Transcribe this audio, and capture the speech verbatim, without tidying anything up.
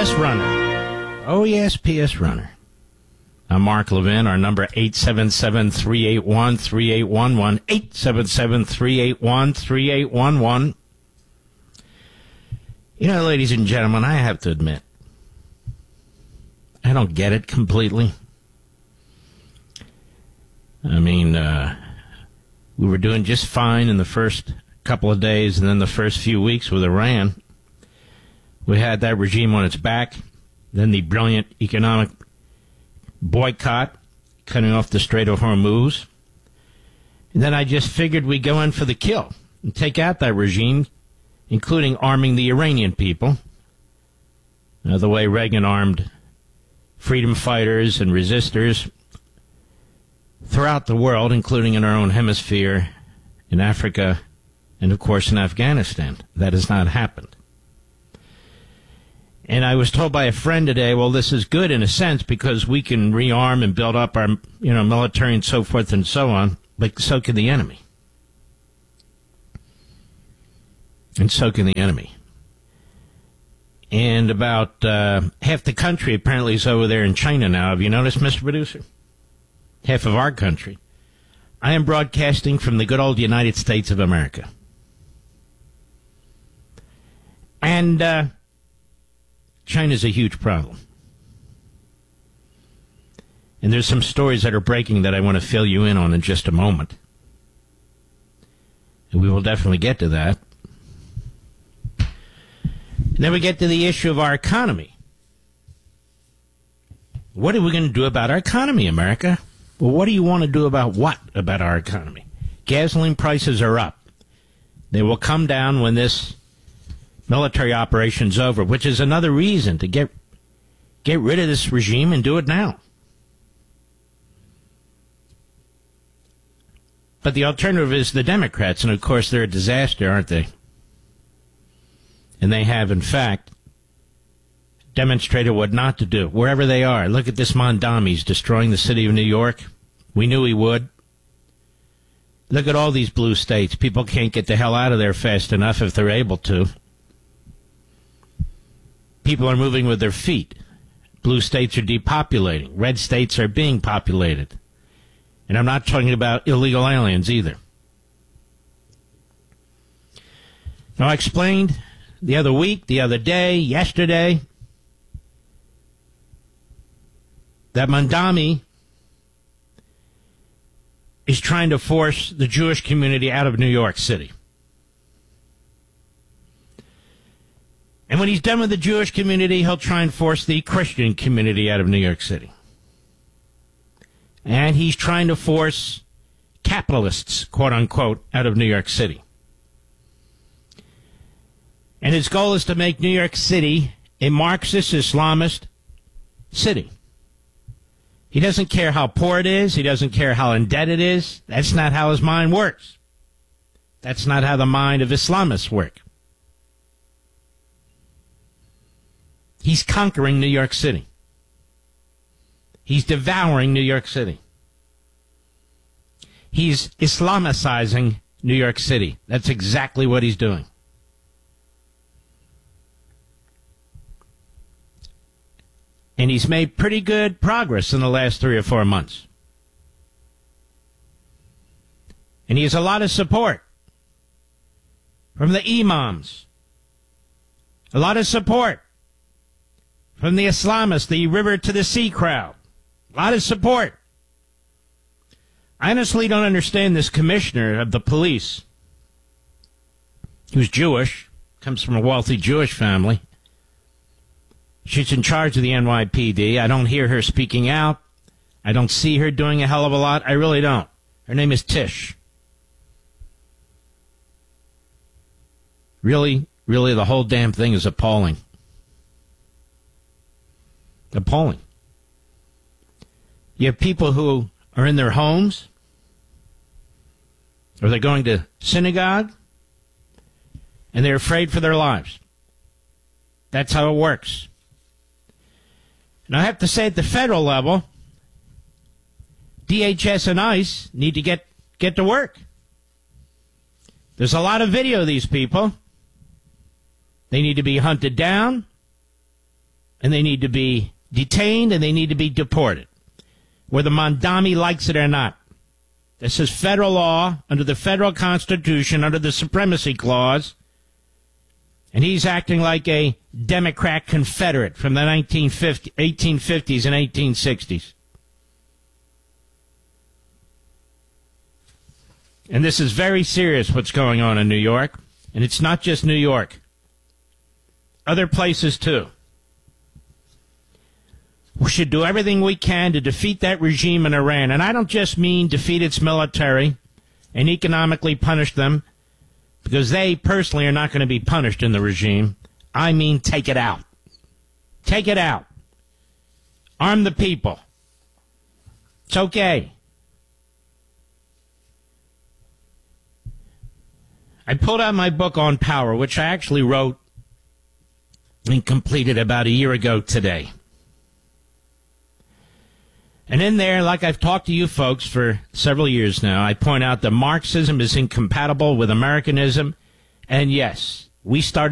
S Runner. Oh, yes, P S Runner. I'm Mark Levin. Our number, eight seven seven, three eight one, three eight one one. eight seven seven, three eight one, three eight one one. You know, ladies and gentlemen, I have to admit, I don't get it completely. I mean, uh, we were doing just fine in the first couple of days, and then the first few weeks with Iran. We had that regime on its back, then the brilliant economic boycott, cutting off the Strait of Hormuz. And then I just figured we'd go in for the kill and take out that regime, including arming the Iranian people, uh, the way Reagan armed freedom fighters and resistors throughout the world, including in our own hemisphere, in Africa, and of course in Afghanistan. That has not happened. And I was told by a friend today, well, this is good in a sense because we can rearm and build up our, you know, military and so forth and so on, but so can the enemy. And so can the enemy. And about uh, half the country apparently is over there in China now. Have you noticed, Mister Producer? Half of our country. I am broadcasting from the good old United States of America. And uh, China's a huge problem. And there's some stories that are breaking that I want to fill you in on in just a moment. And we will definitely get to that. And then we get to the issue of our economy. What are we going to do about our economy, America? Well, what do you want to do about what about our economy? Gasoline prices are up. They will come down when this military operation's over, which is another reason to get get rid of this regime and do it now. But the alternative is the Democrats, and of course they're a disaster, aren't they? And they have, in fact, demonstrated what not to do, wherever they are. Look at this Mondami. He's destroying the city of New York. We knew he would. Look at all these blue states. People can't get the hell out of there fast enough if they're able to. People are moving with their feet. Blue states are depopulating. Red states are being populated. And I'm not talking about illegal aliens either. Now, I explained the other week, the other day, yesterday, that Mondami is trying to force the Jewish community out of New York City. And when he's done with the Jewish community, he'll try and force the Christian community out of New York City. And he's trying to force capitalists, quote unquote, out of New York City. And his goal is to make New York City a Marxist Islamist city. He doesn't care how poor it is. He doesn't care how in debt it is. That's not how his mind works. That's not how the mind of Islamists work. He's conquering New York City. He's devouring New York City. He's Islamicizing New York City. That's exactly what he's doing. And he's made pretty good progress in the last three or four months. And he has a lot of support from the imams. A lot of support from the Islamists, the river to the sea crowd. A lot of support. I honestly don't understand this commissioner of the police, who's Jewish, comes from a wealthy Jewish family. She's in charge of the N Y P D. I don't hear her speaking out. I don't see her doing a hell of a lot. I really don't. Her name is Tish. Really, really, the whole damn thing is appalling. Appalling. You have people who are in their homes, or they're going to synagogue, and they're afraid for their lives. That's how it works. And I have to say, at the federal level, D H S and ICE need to get, get to work. There's a lot of video of these people. They need to be hunted down. and they need to be detained, and they need to be deported, whether Mondami likes it or not. This is federal law under the federal Constitution, under the Supremacy Clause, and he's acting like a Democrat Confederate from the nineteen fifty, eighteen fifties and eighteen sixties. And this is very serious, what's going on in New York. And it's not just New York. Other places, too. We should do everything we can to defeat that regime in Iran. And I don't just mean defeat its military and economically punish them, because they personally are not going to be punished in the regime. I mean take it out. Take it out. Arm the people. It's okay. I pulled out my book on power, which I actually wrote and completed about a year ago today. And in there, like I've talked to you folks for several years now, I point out that Marxism is incompatible with Americanism. And yes, we started